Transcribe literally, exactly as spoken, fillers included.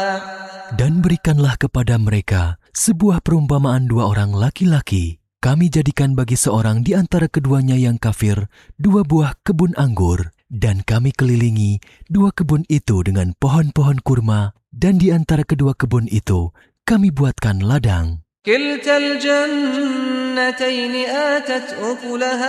Dan berikanlah kepada mereka sebuah perumpamaan dua orang laki-laki. Kami jadikan bagi seorang di antara keduanya yang kafir dua buah kebun anggur, dan kami kelilingi dua kebun itu dengan pohon-pohon kurma, dan di antara kedua kebun itu kami buatkan ladang.